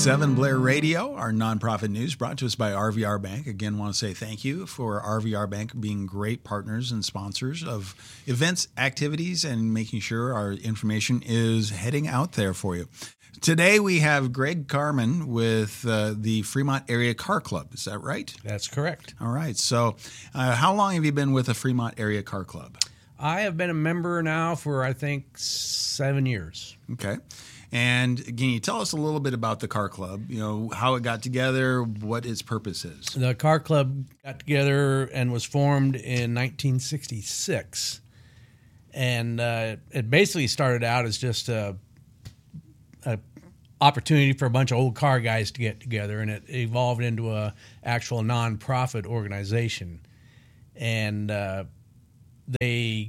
97.7 Blair Radio, our nonprofit news brought to us by RVR Bank. Again, want to say thank you for RVR Bank being great partners and sponsors of events, activities, and making sure our information is heading out there for you. Today we have Greg Carman with the Fremont Area Car Club. Is that right? That's correct. All right. So how long have you been with the Fremont Area Car Club? I have been a member now for, I think, 7 years. Okay. And can you tell us a little bit about the car club, how it got together, what its purpose is? The car club got together and was formed in 1966. And it basically started out as just a opportunity for a bunch of old car guys to get together, and it evolved into a actual nonprofit organization. And they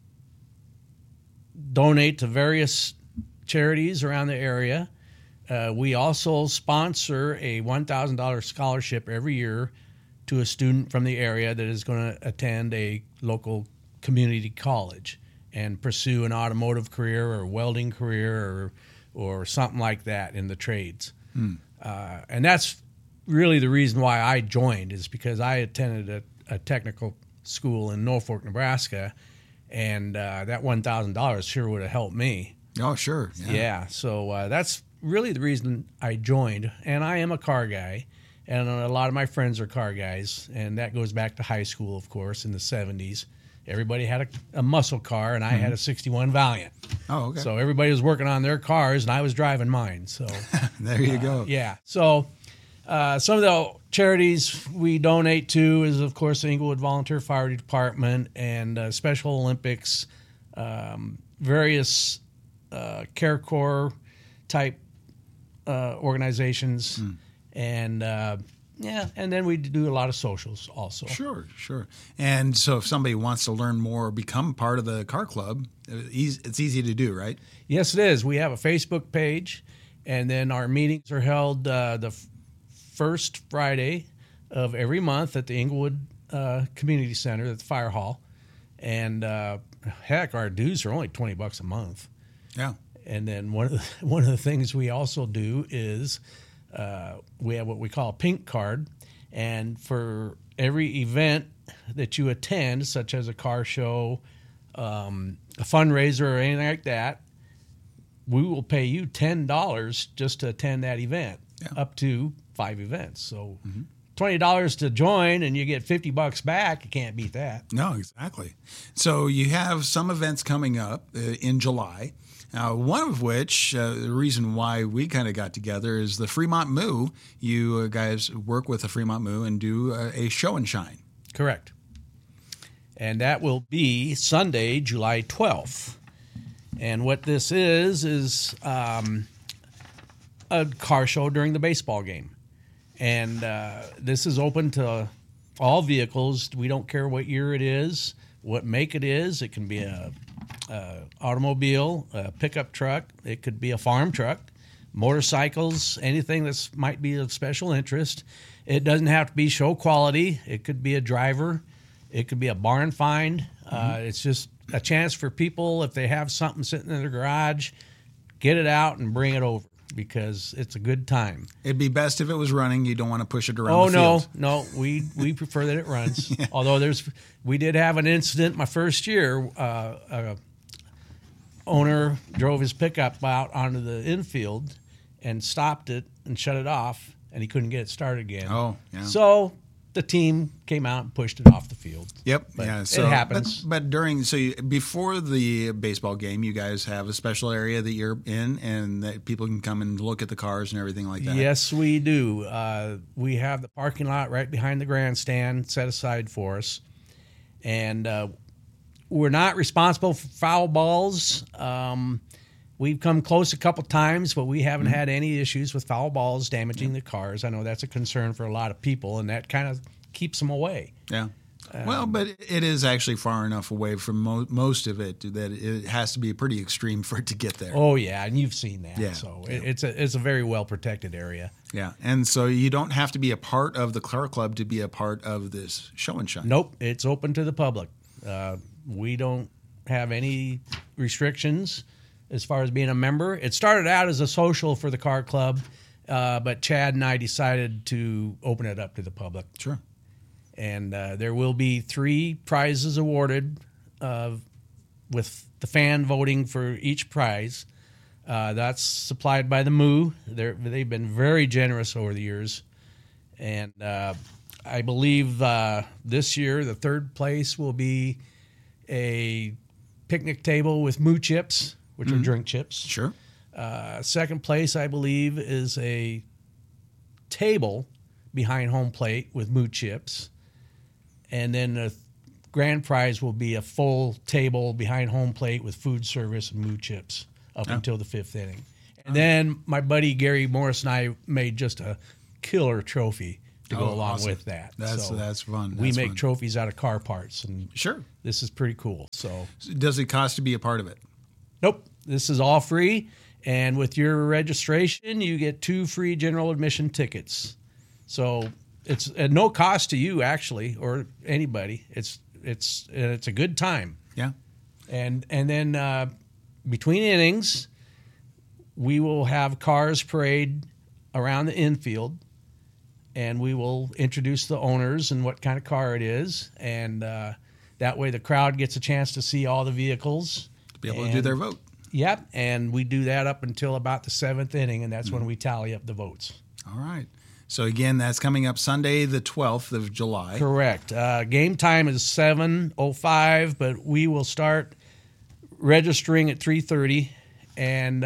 donate to various charities around the area. We also sponsor a $1,000 scholarship every year to a student from the area that is going to attend a local community college and pursue an automotive career or welding career or something like that in the trades. And that's really the reason why I joined, is because I attended a technical school in Norfolk, Nebraska, and that $1,000 sure would have helped me. Oh, sure. Yeah. So that's really the reason I joined. And I am a car guy, and a lot of my friends are car guys, and that goes back to high school, of course, in the 70s. Everybody had a muscle car, and I had a 61 Valiant. Oh, okay. So everybody was working on their cars, and I was driving mine. So there you go. Yeah. So some of the charities we donate to is, of course, the Englewood Volunteer Fire Department and Special Olympics, various Care Corps type organizations, and and then we do a lot of socials also. Sure. And so if somebody wants to learn more or become part of the car club, it's easy to do, right? Yes, it is. We have a Facebook page, and then our meetings are held the first Friday of every month at the Englewood Community Center at the Fire Hall. And heck, our dues are only $20 a month. Yeah. And then one of the things we also do is we have what we call a pink card, and for every event that you attend, such as a car show, a fundraiser, or anything like that, we will pay you $10 just to attend that event, up to 5 events. So $20 to join, and you get $50 back. You can't beat that. No, exactly. So you have some events coming up in July. One of which, the reason why we kind of got together is the Fremont Moo. You guys work with the Fremont Moo and do a show and shine. Correct. And that will be Sunday, July 12th. And what this is a car show during the baseball game. And this is open to all vehicles. We don't care what year it is, what make it is. It can be a automobile, a pickup truck. It could be a farm truck, motorcycles, anything that might be of special interest. It doesn't have to be show quality. It could be a driver. It could be a barn find. It's just a chance for people, if they have something sitting in their garage, get it out and bring it over, because it's a good time. It'd be best if it was running. You don't want to push it around the field. No. We prefer that it runs. Yeah. Although we did have an incident my first year. Owner drove his pickup out onto the infield and stopped it and shut it off, and he couldn't get it started again. Oh, yeah. So the team came out and pushed it off the field. Yep. But so it happens. But before the baseball game, you guys have a special area that you're in, and that people can come and look at the cars and everything like that. Yes, we do. We have the parking lot right behind the grandstand set aside for us, and we're not responsible for foul balls. We've come close a couple times, but we haven't had any issues with foul balls damaging the cars. I know that's a concern for a lot of people, and that kind of keeps them away. Yeah. Well, but it is actually far enough away from most of it that it has to be pretty extreme for it to get there. Oh, yeah, and you've seen that. Yeah. So it's a very well-protected area. Yeah, and so you don't have to be a part of the car club to be a part of this show and shine. Nope, it's open to the public. We don't have any restrictions as far as being a member. It started out as a social for the car club, but Chad and I decided to open it up to the public. Sure. And there will be 3 prizes awarded with the fan voting for each prize. That's supplied by the Moo. They've been very generous over the years. And I believe this year the 3rd place will be a picnic table with Moo chips, which are drink chips. Sure. 2nd place, I believe, is a table behind home plate with Moo chips. And then the grand prize will be a full table behind home plate with food service and Moo chips up until the 5th inning. And then my buddy Gary Morris and I made just a killer trophy to go along with that. That's fun. We That's make fun. trophies out of car parts, and Sure. this is pretty cool. So Does it cost to be a part of it? nope, this is all free. And with your registration, you get 2 free general admission tickets. So it's at no cost to you, actually, or anybody. It's a good time. Yeah. And then between innings, we will have cars parade around the infield, and we will introduce the owners and what kind of car it is. And that way the crowd gets a chance to see all the vehicles. To be able to do their vote. Yep, and we do that up until about the 7th inning, and that's when we tally up the votes. All right. So, again, that's coming up Sunday, the 12th of July. Correct. Game time is 7:05, but we will start registering at 3:30, and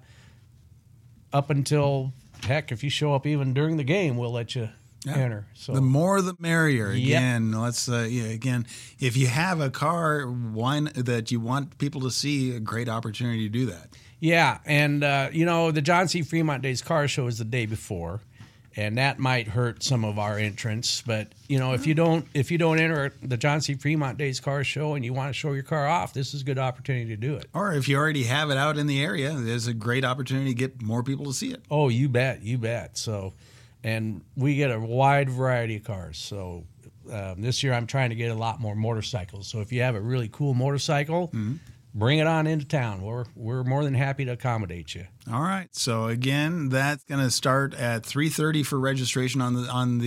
up until, heck, if you show up even during the game, we'll let you enter. So the more the merrier. Yep. Again, let's again, if you have a car one that you want people to see, a great opportunity to do that. yeah, and the John C. Fremont Days Car Show is the day before, and that might hurt some of our entrants. But if you don't enter the John C. Fremont Days Car Show and you want to show your car off, this is a good opportunity to do it. Or if you already have it out in the area, there's a great opportunity to get more people to see it. Oh, you bet. So, and we get a wide variety of cars. So this year I'm trying to get a lot more motorcycles. So if you have a really cool motorcycle, bring it on into town. We're more than happy to accommodate you. All right. So again, that's going to start at 3:30 for registration on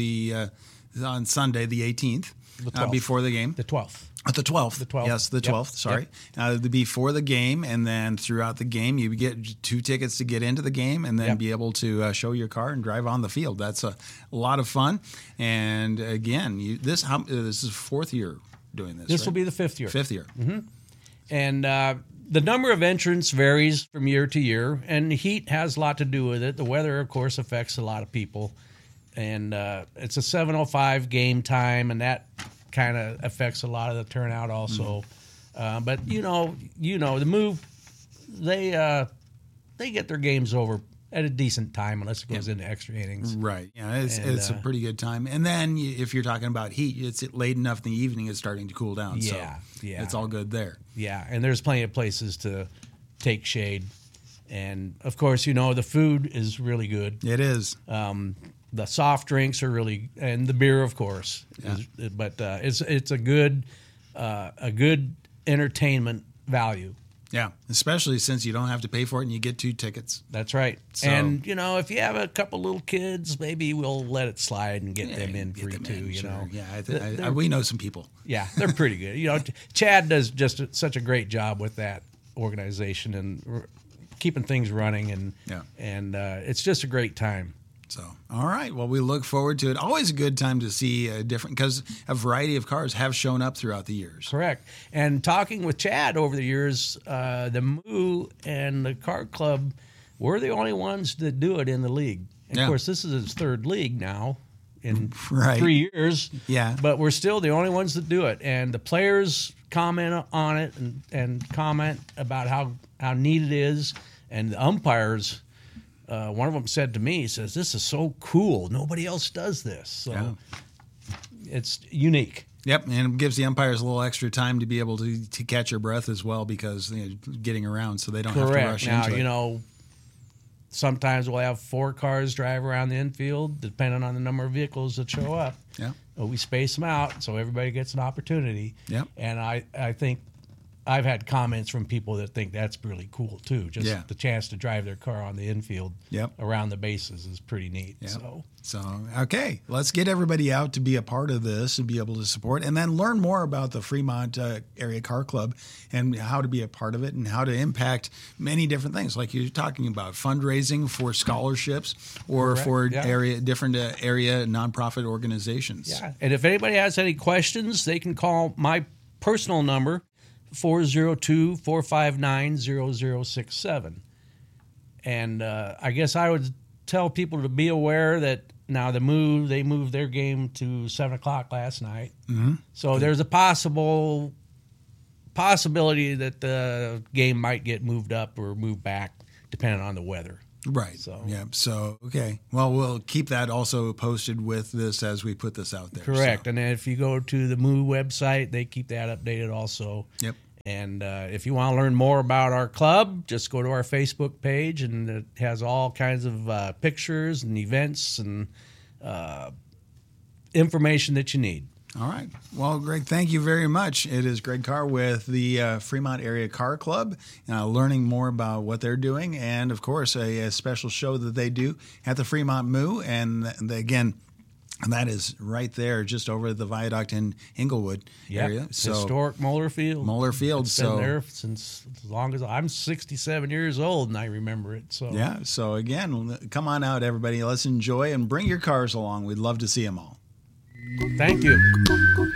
Sunday, the 18th, The 12th. before the game. The 12th. The 12th. The 12th. Yes, the 12th. Sorry. Before the game, and then throughout the game, you get 2 tickets to get into the game, and then be able to show your car and drive on the field. That's a lot of fun. And again, this is 4th year doing this. This right? will be the 5th year. 5th year. And the number of entrants varies from year to year, and heat has a lot to do with it. The weather, of course, affects a lot of people. And it's a 7:05 game time, and that kind of affects a lot of the turnout also. But the Move, they get their games over at a decent time unless it goes into extra innings. Right. Yeah, it's a pretty good time. And then if you're talking about heat, it's late enough in the evening, it's starting to cool down. Yeah. It's all good there. Yeah, and there's plenty of places to take shade. And, of course, the food is really good. It is. The soft drinks are really, and the beer, of course. But it's a good entertainment value. Yeah, especially since you don't have to pay for it and you get 2 tickets. That's right. So- And, if you have a couple little kids, maybe we'll let it slide and get them in free too, Sure. Yeah, we know some people. Yeah, they're pretty good. Chad does just such a great job with that organization and keeping things running, and it's just a great time. So, all right. Well, we look forward to it. Always a good time to see because a variety of cars have shown up throughout the years. Correct. And talking with Chad over the years, the Moo and the Car Club, we're the only ones that do it in the league. And, of course, this is his 3rd league now in 3 years. Yeah. But we're still the only ones that do it. And the players comment on it and comment about how neat it is. And the umpires, one of them said to me, he says, "This is so cool. Nobody else does this." So it's unique. Yep, and it gives the umpires a little extra time to be able to catch your breath as well, because getting around, so they don't have to rush Now, into it. sometimes we'll have 4 cars drive around the infield, depending on the number of vehicles that show up. Yeah. But we space them out so everybody gets an opportunity. Yep. And I think I've had comments from people that think that's really cool too. Just Yeah. the chance to drive their car on the infield Yep. around the bases is pretty neat. Yep. So Okay, let's get everybody out to be a part of this and be able to support, and then learn more about the Fremont Area Car Club and how to be a part of it and how to impact many different things, like you're talking about fundraising for scholarships or Correct. for Yeah. different area nonprofit organizations. yeah. And if anybody has any questions, they can call my personal number, 402-459-0067. And I guess I would tell people to be aware that now they moved their game to 7 o'clock last night. Mm-hmm. So there's a possibility that the game might get moved up or moved back depending on the weather. Right. So- yeah. So okay. Well, we'll keep that also posted with this as we put this out there. Correct. So, And then if you go to the MOO website, they keep that updated also. yep. And if you want to learn more about our club, just go to our Facebook page, and it has all kinds of pictures and events and information that you need. All right. Well, Greg, thank you very much. It is Greg Carr with the Fremont Area Car Club, learning more about what they're doing, and of course, a special show that they do at the Fremont MOO. And again, that is right there, just over the viaduct in Inglewood area. So Historic Moeller Field. Moeller Field. It's been there since as long as I'm 67 years old, and I remember it. So yeah. So again, come on out, everybody. Let's enjoy and bring your cars along. We'd love to see them all. thank you.